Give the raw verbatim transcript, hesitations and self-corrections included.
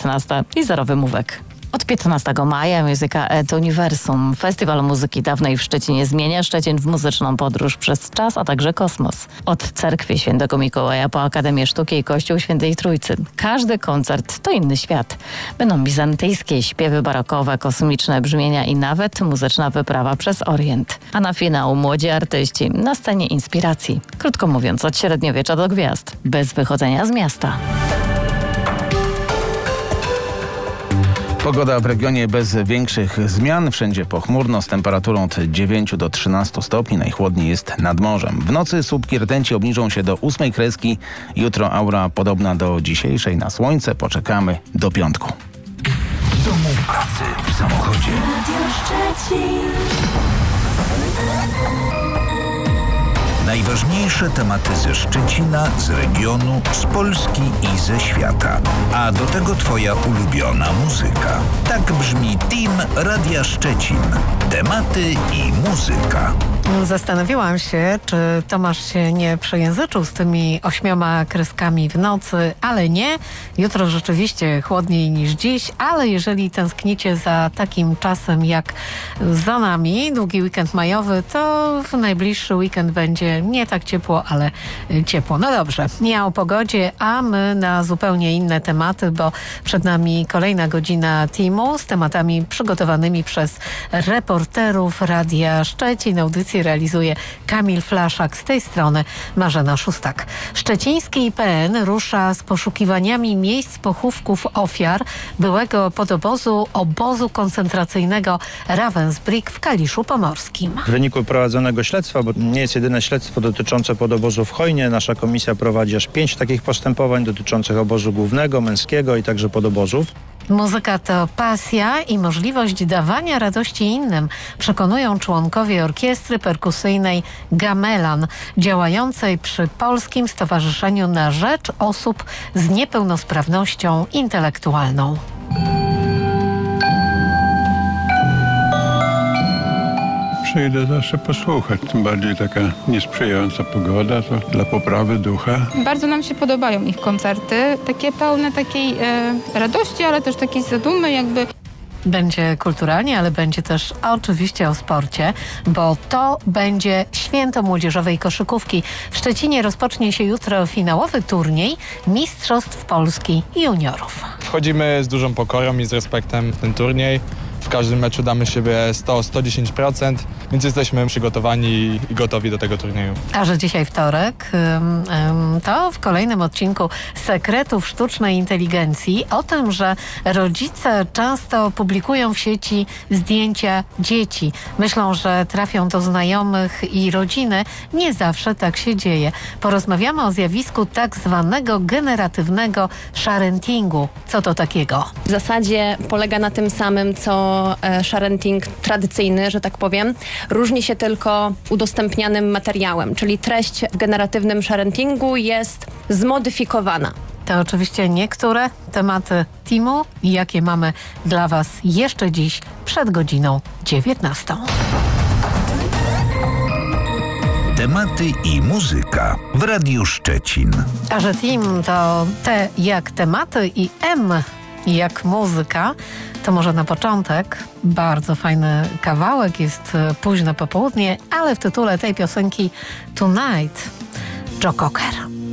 piętnasta i zero wymówek. Od piętnastego maja Muzyka et Uniwersum. Festiwal muzyki dawnej w Szczecinie zmienia Szczecin w muzyczną podróż przez czas, a także kosmos. Od Cerkwi Świętego Mikołaja po Akademię Sztuki i Kościół Świętej Trójcy. Każdy koncert to inny świat. Będą bizantyjskie śpiewy barokowe, kosmiczne brzmienia i nawet muzyczna wyprawa przez Orient. A na finał młodzi artyści na scenie inspiracji. Krótko mówiąc, od średniowiecza do gwiazd. Bez wychodzenia z miasta. Pogoda w regionie bez większych zmian. Wszędzie pochmurno z temperaturą od dziewięciu do trzynastu stopni. Najchłodniej jest nad morzem. W nocy słupki rtęci obniżą się do ósmej kreski. Jutro aura podobna do dzisiejszej. Na słońce poczekamy do piątku. W domu, w pracy, w samochodzie. Radio Szczecin. Najważniejsze tematy ze Szczecina, z regionu, z Polski i ze świata. A do tego twoja ulubiona muzyka. Tak brzmi Team Radia Szczecin. Tematy i muzyka. Zastanawiałam się, czy Tomasz się nie przejęzyczył z tymi ośmioma kreskami w nocy, ale nie. Jutro rzeczywiście chłodniej niż dziś, ale jeżeli tęsknicie za takim czasem jak za nami, długi weekend majowy, to w najbliższy weekend będzie nie tak ciepło, ale ciepło. No dobrze, nie o pogodzie, a my na zupełnie inne tematy, bo przed nami kolejna godzina Teamu z tematami przygotowanymi przez reporterów Radia Szczecin. Audycję realizuje Kamil Flaszak, z tej strony Marzena Szóstak. Szczeciński I P N rusza z poszukiwaniami miejsc pochówków ofiar byłego podobozu obozu koncentracyjnego Ravensbrück w Kaliszu Pomorskim. W wyniku prowadzonego śledztwa, bo nie jest jedyne śledztwo dotyczące podobozu w Chojnie, nasza komisja prowadzi aż pięć takich postępowań dotyczących obozu głównego, męskiego i także podobozów. Muzyka to pasja i możliwość dawania radości innym, przekonują członkowie orkiestry perkusyjnej Gamelan, działającej przy Polskim Stowarzyszeniu na Rzecz Osób z Niepełnosprawnością Intelektualną. Przyjdę zawsze posłuchać, tym bardziej taka niesprzyjająca pogoda, to dla poprawy ducha. Bardzo nam się podobają ich koncerty, takie pełne takiej e, radości, ale też takiej zadumy jakby. Będzie kulturalnie, ale będzie też oczywiście o sporcie, bo to będzie święto młodzieżowej koszykówki. W Szczecinie rozpocznie się jutro finałowy turniej Mistrzostw Polski juniorów. Wchodzimy z dużą pokorą i z respektem w ten turniej. W każdym meczu damy siebie sto do stu dziesięciu procent, więc jesteśmy przygotowani i gotowi do tego turnieju. A że dzisiaj wtorek, to w kolejnym odcinku Sekretów Sztucznej Inteligencji o tym, że rodzice często publikują w sieci zdjęcia dzieci. Myślą, że trafią do znajomych i rodziny. Nie zawsze tak się dzieje. Porozmawiamy o zjawisku tak zwanego generatywnego sharentingu. Co to takiego? W zasadzie polega na tym samym, co sharenting tradycyjny, że tak powiem. Różni się tylko udostępnianym materiałem, czyli treść w generatywnym sharentingu jest zmodyfikowana. To oczywiście niektóre tematy Teamu, jakie mamy dla Was jeszcze dziś przed godziną dziewiętnastą. Tematy i muzyka w Radiu Szczecin. A że Team to T jak tematy i M jak muzyka, to może na początek bardzo fajny kawałek, jest późno popołudnie, ale w tytule tej piosenki Tonight Joe Cocker.